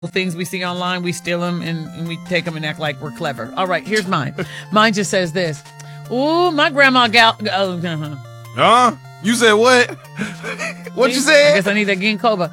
things we see online, we steal them and we take them and act like we're clever. All right, here's mine. Mine just says this. Ooh, my grandma Huh? You said what? What you said? I guess I need that Ginkgo.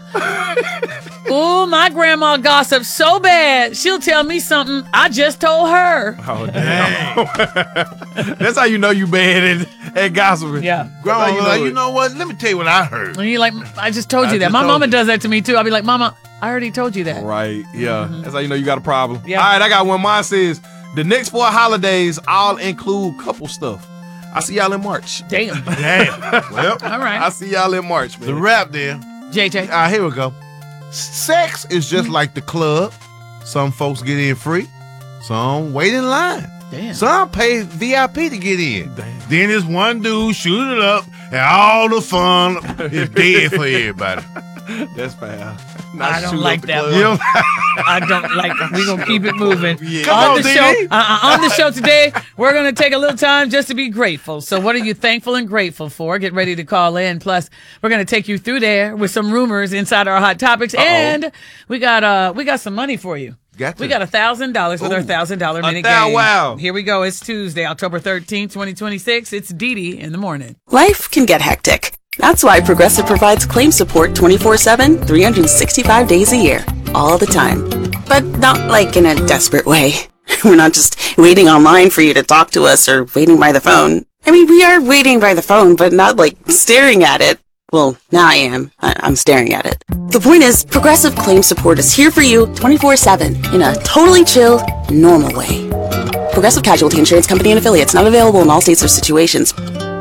Ooh, my grandma gossips so bad, she'll tell me something I just told her. Oh, damn. That's how you know you bad at gossiping. Yeah. Grandma was like, you know what? Let me tell you what I heard. And you're like, I just told you that. My mama does that to me, too. I'll be like, Mama, I already told you that. Right, yeah. That's how you know you got a problem. Yeah. All right, I got one. Mine says, the next 4 holidays all include couple stuff. I see y'all in March. Damn. Well, All right. I see y'all in March, the man. rap there. JJ. Here we go. Sex is just like the club. Some folks get in free. Some wait in line. Damn. Some pay VIP to get in. Damn. Then there's one dude shoot it up, and all the fun is dead for everybody. That's foul. I don't like that one. You know? I don't like it. We're going to keep it moving. Yeah. Come On on, the DD. show, on the show today, we're going to take a little time just to be grateful. So what are you thankful and grateful for? Get ready to call in. Plus, we're going to take you through there with some rumors inside our Hot Topics. And we got some money for you. Gotcha. We got $1,000 with our $1,000 minute $1,000, game. wow. Here we go. It's Tuesday, October 13th, 2026. It's Dee in the morning. Life can get hectic. That's why Progressive provides claim support 24/7, 365 days a year, all the time. But not like in a desperate way. We're not just waiting online for you to talk to us or waiting by the phone. I mean, we are waiting by the phone, but not like staring at it. Well, now I am. I'm staring at it. The point is, Progressive claim support is here for you 24/7 in a totally chill, normal way. Progressive Casualty Insurance Company and Affiliates, not available in all states or situations.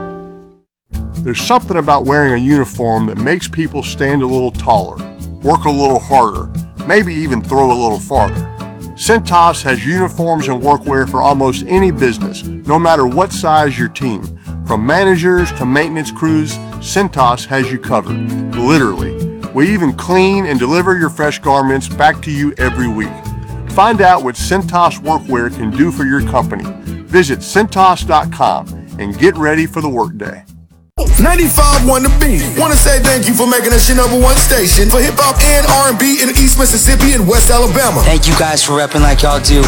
There's something about wearing a uniform that makes people stand a little taller, work a little harder, maybe even throw a little farther. Cintas has uniforms and workwear for almost any business, no matter what size your team. From managers to maintenance crews, Cintas has you covered, literally. We even clean and deliver your fresh garments back to you every week. Find out what Cintas workwear can do for your company. Visit Cintas.com and get ready for the workday. 95.1 The Beat. Want to say thank you for making us your #1 station for hip hop and R&B in East Mississippi and West Alabama. Thank you guys for repping like y'all do.